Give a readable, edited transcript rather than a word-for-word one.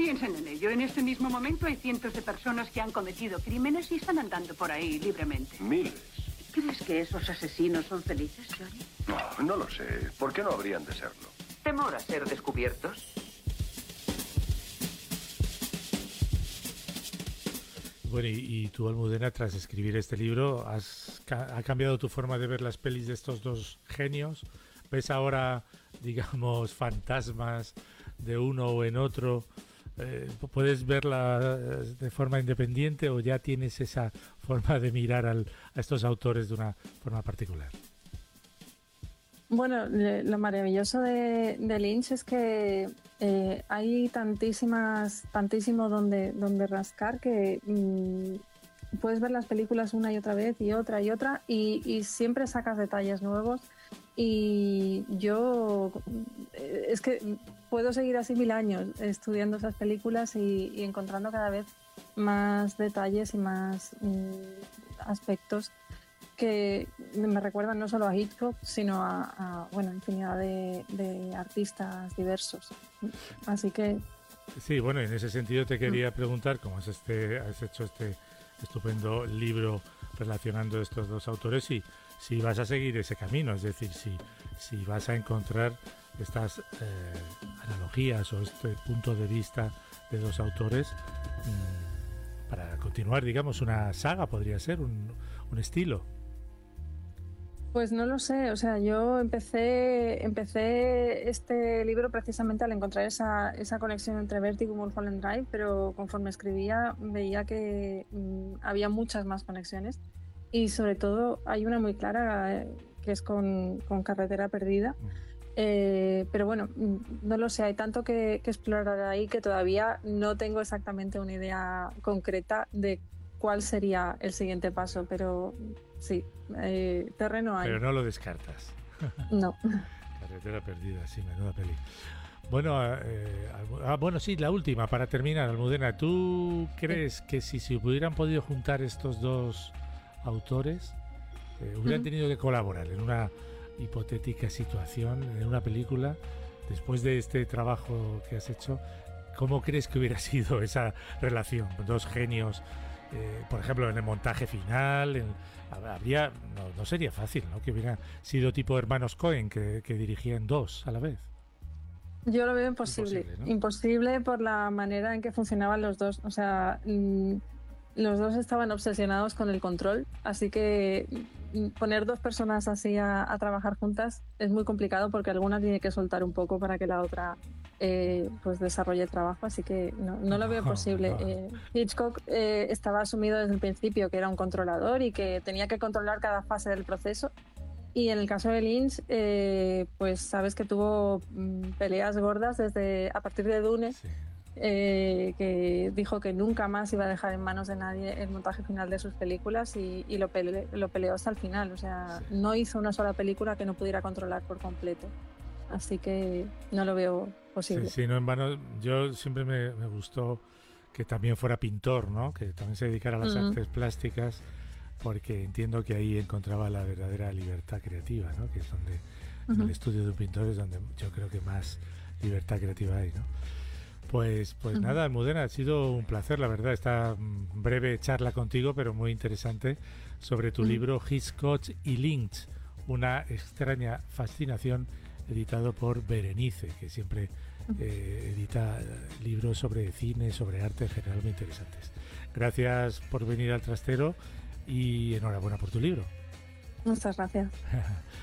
Piensen en ello. En este mismo momento hay cientos de personas que han cometido crímenes y están andando por ahí libremente. Miles. ¿Crees que esos asesinos son felices, Johnny? No lo sé. ¿Por qué no habrían de serlo? ¿Temor a ser descubiertos? Bueno, y tú, Almudena, tras escribir este libro, ¿ha cambiado tu forma de ver las pelis de estos dos genios? ¿Ves ahora, digamos, fantasmas de uno o en otro? ¿Puedes verla de forma independiente o ya tienes esa forma de mirar a estos autores de una forma particular? Bueno, lo maravilloso de Lynch es que hay tantísimo donde rascar que puedes ver las películas una y otra vez y otra y siempre sacas detalles nuevos. Y yo es que puedo seguir así 1000 años estudiando esas películas y encontrando cada vez más detalles y más aspectos que me recuerdan no solo a Hitchcock, sino a infinidad de artistas diversos. Así que... Sí, bueno, en ese sentido te quería preguntar, como has hecho este estupendo libro relacionando estos dos autores, y si vas a seguir ese camino, es decir, si vas a encontrar estas analogías o este punto de vista de dos autores para continuar, digamos, una saga, podría ser, un estilo. Pues no lo sé, o sea, yo empecé este libro precisamente al encontrar esa conexión entre Vértigo y Mulholland Drive, pero conforme escribía veía que había muchas más conexiones y sobre todo hay una muy clara que es con Carretera Perdida, pero bueno, no lo sé, hay tanto que explorar ahí que todavía no tengo exactamente una idea concreta de cuál sería el siguiente paso, pero sí, terreno hay. Pero no lo descartas. No. Carretera Perdida, sí, menuda peli. Bueno, bueno, sí, la última, para terminar, Almudena, ¿tú crees que si se hubieran podido juntar estos dos autores, hubieran tenido que colaborar en una hipotética situación, en una película, después de este trabajo que has hecho, ¿cómo crees que hubiera sido esa relación? Dos genios, por ejemplo, en el montaje final, no sería fácil, ¿no? Que hubiera sido tipo hermanos Coen, que dirigían dos a la vez. Yo lo veo imposible, ¿no? Imposible por la manera en que funcionaban los dos. O sea, los dos estaban obsesionados con el control, así que poner dos personas así a trabajar juntas es muy complicado porque alguna tiene que soltar un poco para que la otra pues desarrolle el trabajo, así que no lo veo posible. Hitchcock estaba asumido desde el principio que era un controlador y que tenía que controlar cada fase del proceso. Y en el caso de Lynch, pues sabes que tuvo peleas gordas a partir de Dune, sí. Que dijo que nunca más iba a dejar en manos de nadie el montaje final de sus películas y lo peleó hasta el final. O sea, sí. No hizo una sola película que no pudiera controlar por completo. Así que no lo veo posible. Sí, no en vano. Yo siempre me gustó que también fuera pintor, ¿no? Que también se dedicara a las artes plásticas, porque entiendo que ahí encontraba la verdadera libertad creativa, ¿no? Que es donde en el estudio de un pintor es donde yo creo que más libertad creativa hay, ¿no? Pues nada, Almudena, ha sido un placer, la verdad, esta breve charla contigo, pero muy interesante, sobre tu libro Hitchcock y Lynch, una extraña fascinación, editado por Berenice, que siempre edita libros sobre cine, sobre arte en general muy interesantes. Gracias por venir al Trastero y enhorabuena por tu libro. Muchas gracias.